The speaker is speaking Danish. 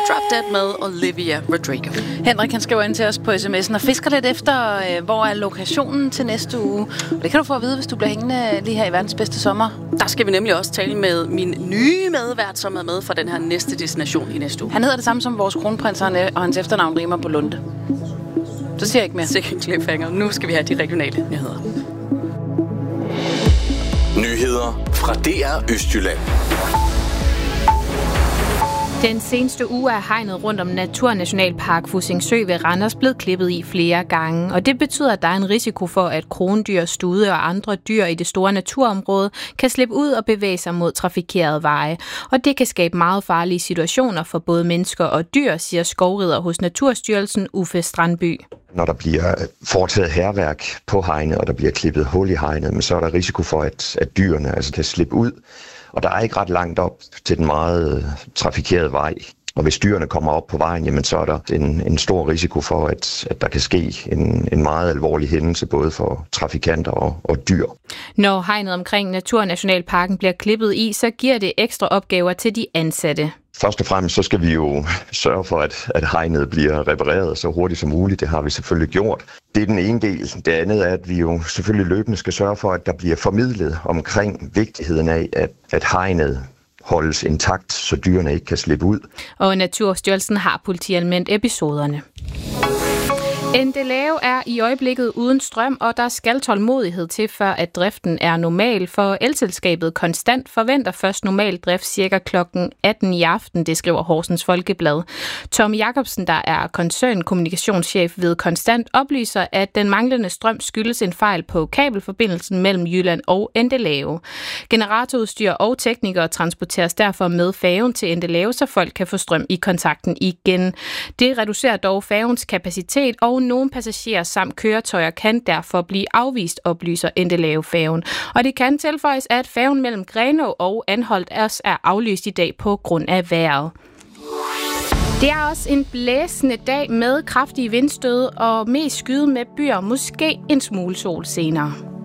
Drop Dead med Olivia Rodrigo. Henrik han skriver ind til os på sms'en og fisker lidt efter, hvor er lokationen til næste uge. Og det kan du få at vide, hvis du bliver hængende lige her i verdens bedste sommer. Der skal vi nemlig også tale med min nye medvært, som er med fra den her næste destination i næste uge. Han hedder det samme som vores kronprins, og hans efternavn rimer på Lunde. Så siger jeg ikke mere. Sikkert cliffhanger. Nu skal vi have de regionale nyheder. Nyheder fra DR Østjylland. Den seneste uge er hegnet rundt om Naturnationalpark Fussingsø ved Randers blevet klippet i flere gange, og det betyder, at der er en risiko for, at krondyr, stude og andre dyr i det store naturområde kan slippe ud og bevæge sig mod trafikerede veje, og det kan skabe meget farlige situationer for både mennesker og dyr, siger skovrider hos Naturstyrelsen Uffe Strandby. Når der bliver foretaget hærværk på hegnet, og der bliver klippet hul i hegnet, så er der risiko for, at dyrene kan slippe ud. Og der er ikke ret langt op til den meget trafikerede vej. Og hvis dyrene kommer op på vejen, jamen, så er der en stor risiko for, at der kan ske en meget alvorlig hændelse, både for trafikanter og dyr. Når hegnet omkring Naturnationalparken bliver klippet i, så giver det ekstra opgaver til de ansatte. Først og fremmest så skal vi jo sørge for, at hegnet bliver repareret så hurtigt som muligt. Det har vi selvfølgelig gjort. Det er den ene del. Det andet er, at vi jo selvfølgelig løbende skal sørge for, at der bliver formidlet omkring vigtigheden af, at hegnet holdes intakt, så dyrene ikke kan slippe ud. Og Naturstyrelsen har politianmeldt episoderne. Endelave er i øjeblikket uden strøm, og der skal tålmodighed til, før at driften er normal, for elselskabet Konstant forventer først normal drift cirka kl. 18 i aften, det skriver Horsens Folkeblad. Tom Jacobsen, der er koncernkommunikationschef ved Konstant, oplyser, at den manglende strøm skyldes en fejl på kabelforbindelsen mellem Jylland og Endelave. Generatorudstyr og teknikere transporteres derfor med færgen til Endelave, så folk kan få strøm i kontakten igen. Det reducerer dog færgens kapacitet, og nogle passagerer samt køretøjer kan derfor blive afvist, oplyser Endelave-færgen. Og det kan tilføjes, at færgen mellem Grenaa og Anholt også er aflyst i dag på grund af vejret. Det er også en blæsende dag med kraftige vindstød og mest skyde med byer, måske en smule sol senere.